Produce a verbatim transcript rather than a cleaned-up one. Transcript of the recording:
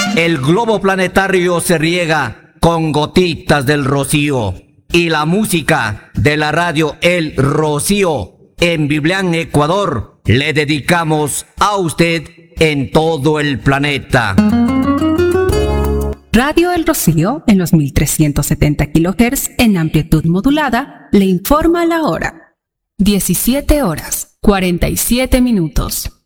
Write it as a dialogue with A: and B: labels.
A: El globo planetario se riega con gotitas del rocío y la música de la radio El Rocío en Biblián, Ecuador, le dedicamos a usted en todo el planeta.
B: Radio El Rocío, en los mil trescientos setenta kilohertz en amplitud modulada, le informa la hora. diecisiete horas, cuarenta y siete minutos.